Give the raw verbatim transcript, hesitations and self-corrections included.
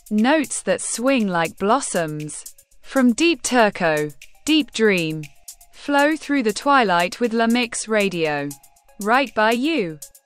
Notes that swing like blossoms. From Deep Turco, Deep Dream. Flow through the twilight with La Mix Radio. Right by you.